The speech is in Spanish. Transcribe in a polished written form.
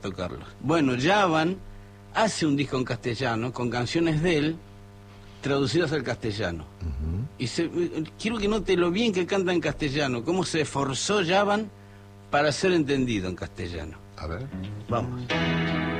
Carlos. Bueno, Yavan hace un disco en castellano con canciones de él traducidas al castellano. Y quiero que note lo bien que canta en castellano, cómo se esforzó Yavan para ser entendido en castellano. A ver. Vamos.